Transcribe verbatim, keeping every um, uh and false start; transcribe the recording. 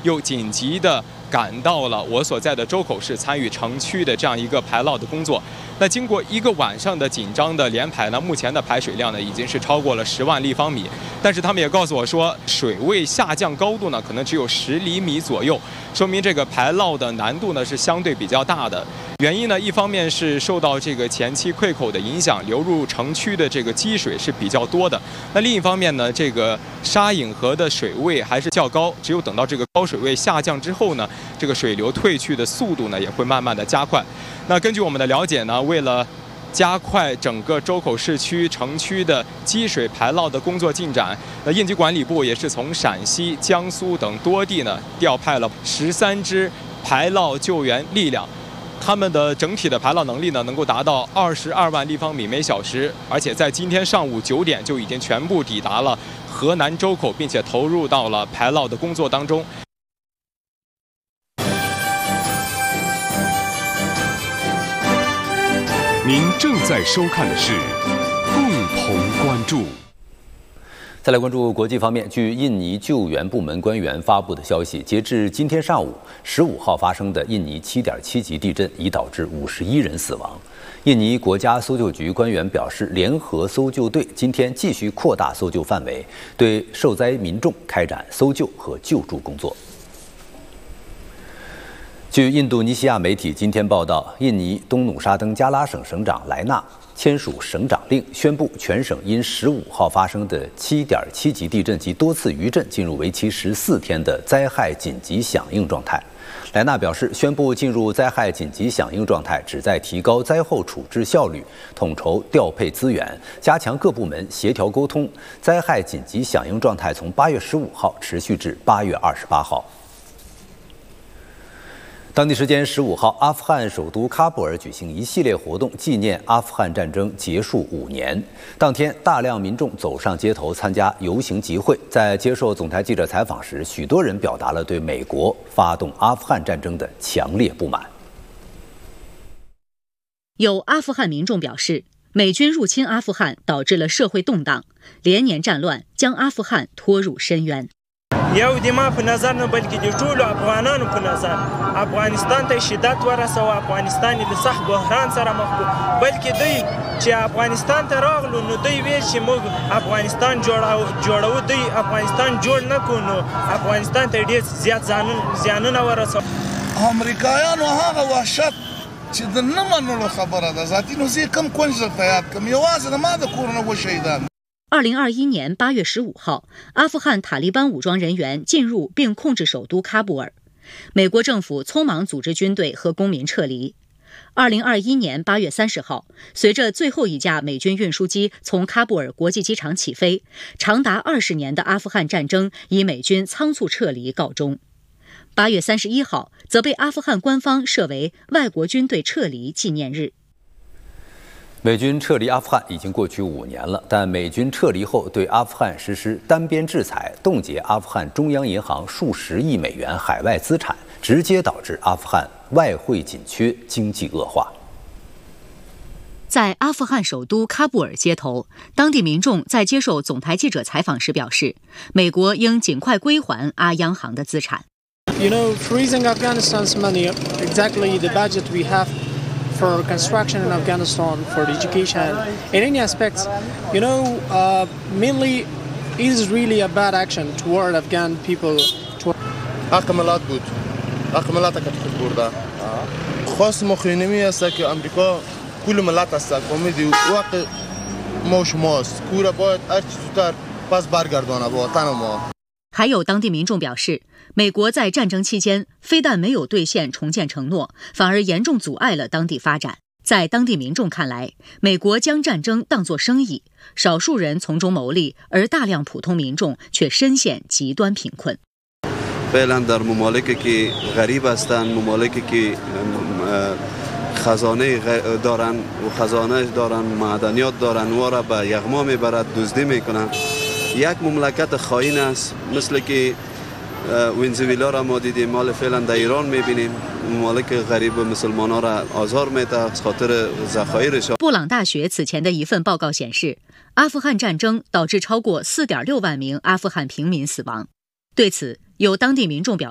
又紧急的赶到了我所在的周口市，参与城区的这样一个排涝的工作。那经过一个晚上的紧张的连排呢，目前的排水量呢已经是超过了十万立方米。但是他们也告诉我说，水位下降高度呢可能只有十厘米左右，说明这个排涝的难度呢是相对比较大的。原因呢，一方面是受到这个前期溃口的影响，流入城区的这个积水是比较多的。那另一方面呢，这个沙隐河的水位还是较高，只有等到这个高水位下降之后呢，这个水流退去的速度呢也会慢慢的加快。那根据我们的了解呢，为了加快整个周口市区城区的积水排涝的工作进展，那应急管理部也是从陕西、江苏等多地呢调派了十三支排涝救援力量。他们的整体的排涝能力呢，能够达到二十二万立方米每小时，而且在今天上午九点就已经全部抵达了河南周口，并且投入到了排涝的工作当中。 您正在收看的是共同关注。 再来关注国际方面，据印尼救援部门官员发布的消息，截至今天上午十五号发生的印尼 七点七 级地震已导致五十一人死亡。印尼国家搜救局官员表示，联合搜救队今天继续扩大搜救范围，对受灾民众开展搜救和救助工作。据印度尼西亚媒体今天报道，印尼东努沙登加拉省省长莱纳签署省长令，宣布全省因十五号发生的 七点七 级地震及多次余震进入为期十四天的灾害紧急响应状态。莱纳表示，宣布进入灾害紧急响应状态，旨在提高灾后处置效率，统筹调配资源，加强各部门协调沟通。灾害紧急响应状态从八月十五号持续至八月二十八号。当地时间十五号，阿富汗首都喀布尔举行一系列活动，纪念阿富汗战争结束五年。当天，大量民众走上街头参加游行集会。在接受总台记者采访时，许多人表达了对美国发动阿富汗战争的强烈不满。 有阿富汗民众表示，美军入侵阿富汗导致了社会动荡，连年战乱将阿富汗拖入深渊。 یو د ما په نظر نه بلکې د ټولو افغانانو په نظر افغانستان ته شدت ورسوه افغانستان د سخت بحران سره مخ کو بلکې دوی چې افغانستان ته راغلو نو دوی ویل چې موږ افغانستان جوړو جوړو دوی افغانستان جوړ نه کو نو افغانستان ته ډېر زیات زیانونه ورسوه. امریکایانو هغه وحشت چې د نه منلو خبره ده ذاتي نو زه کم کونج درته یاد کړم یوازې د ما د کور نه وشهیدان. 二零二一年八月十五号，阿富汗塔利班武装人员进入并控制首都喀布尔，美国政府匆忙组织军队和公民撤离。二零二一年八月三十号，随着最后一架美军运输机从喀布尔国际机场起飞，长达二十年的阿富汗战争以美军仓促撤离告终。八月三十一号，则被阿富汗官方设为外国军队撤离纪念日。 美军撤离阿富汗已经过去五年了，但美军撤离后对阿富汗实施单边制裁，冻结阿富汗中央银行数十亿美元海外资产，直接导致阿富汗外汇紧缺，经济恶化。 在阿富汗首都喀布尔街头，当地民众在接受总台记者采访时表示，美国应尽快归还阿央行的资产。 You know, freezing Afghanistan's money, exactly the budget we have for construction in Afghanistan, for the education, in any aspects, you know, uh, mainly it is really a bad action toward Afghan people. حق ملت بود. حق ملت که تو برده. خواست مخینمی است که آمریکا کل ملت است. امیدی وقت ما شماست. کورا باید هر چیز زودتر پس برگردانه به وطن ما. 还有当地民众表示，美国在战争期间非但没有兑现重建承诺，反而严重阻碍了当地发展。在当地民众看来，美国将战争当作生意，少数人从中牟利，而大量普通民众却深陷极端贫困。 فعلا در ممالکی که غریب هستند ممالکی که خزانه دارن و خزانه دارن معدنیات دارن و را به یغما میبرد دزدی میکنن یک مملکت خائن است مثل که ونزوئلا را ما دیدیم مال فعلا در ایران میبینیم ممالک غریب مسلمانان را آزار میده از خاطر ذخایرشان。 布朗大学此前的一份报告显示，阿富汗战争导致超过 四点六万名阿富汗平民死亡。对此，有当地民众表